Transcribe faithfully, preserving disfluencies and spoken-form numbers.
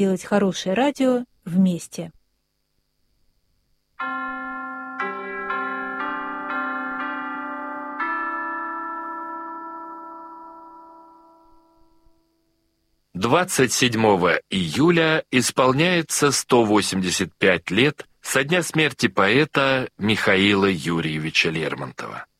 делать хорошее радио вместе. двадцать седьмого июля исполняется сто восемьдесят пять лет со дня смерти поэта Михаила Юрьевича Лермонтова.